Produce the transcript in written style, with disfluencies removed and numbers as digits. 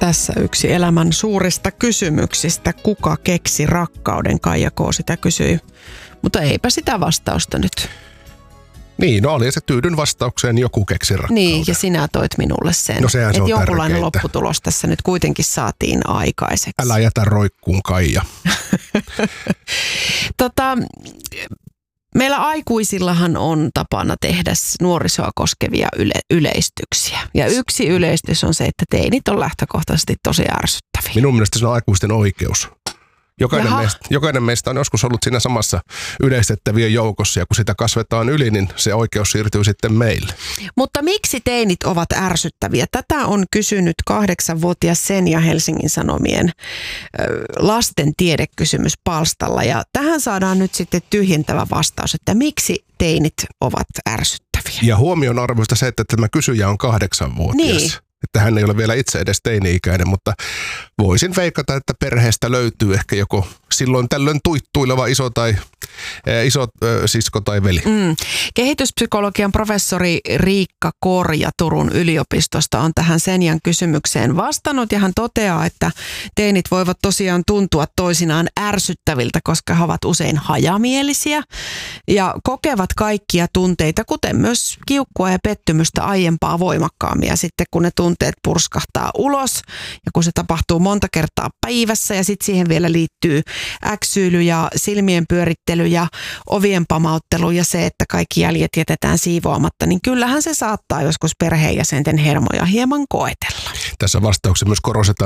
Tässä yksi elämän suurista kysymyksistä. Kuka keksi rakkauden? Kaija K. sitä kysyi. Mutta eipä sitä vastausta nyt. Niin, no oli se tyydyn vastaukseen, joku keksi rakkauden. Niin, ja sinä toit minulle sen. No sehän se on jonkunlainen tärkeintä. lopputulos tässä nyt kuitenkin saatiin aikaiseksi. Älä jätä roikkuun, Kaija. Meillä aikuisillahan on tapana tehdä nuorisoa koskevia yleistyksiä. Ja yksi yleistys on se, että teinit on lähtökohtaisesti tosi ärsyttäviä. Minun mielestä se on aikuisten oikeus. Jokainen meistä on joskus ollut siinä samassa yleistettävien joukossa, ja kun sitä kasvetaan yli, niin se oikeus siirtyy sitten meille. Mutta miksi teinit ovat ärsyttäviä? Tätä on kysynyt 8-vuotias Senja Helsingin Sanomien lasten tiedekysymys palstalla. Ja tähän saadaan nyt sitten tyhjentävä vastaus, että miksi teinit ovat ärsyttäviä. Ja huomionarvoista se, että tämä kysyjä on 8-vuotias. Niin. Että hän ei ole vielä itse edes teini-ikäinen, mutta voisin veikata, että perheestä löytyy ehkä joko silloin tällöin tuittuileva iso sisko tai veli. Kehityspsykologian professori Riikka Korja Turun yliopistosta on tähän Senjan kysymykseen vastannut, ja hän toteaa, että teinit voivat tosiaan tuntua toisinaan ärsyttäviltä, koska he ovat usein hajamielisiä ja kokevat kaikkia tunteita, kuten myös kiukkua ja pettymystä aiempaa voimakkaammin, ja sitten kun ne tunteet purskahtaa ulos ja kun se tapahtuu monta kertaa päivässä ja sitten siihen vielä liittyy äksyily ja silmien pyörittely ja ovien pamauttelu ja se, että kaikki jäljet jätetään siivoamatta, niin kyllähän se saattaa joskus perheenjäsenten hermoja hieman koetella. Tässä vastauksessa myös korostetaan